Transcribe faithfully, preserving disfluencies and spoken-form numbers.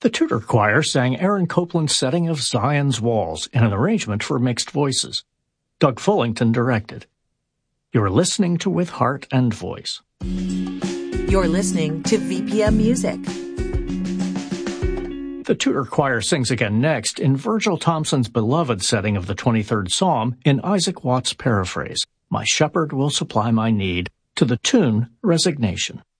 The Tudor Choir sang Aaron Copland's setting of Zion's Walls in an arrangement for mixed voices. Doug Fullington directed. You're listening to With Heart and Voice. You're listening to V P M Music. The Tudor Choir sings again next in Virgil Thompson's beloved setting of the twenty-third Psalm in Isaac Watts' paraphrase, My Shepherd Will Supply My Need, to the tune Resignation.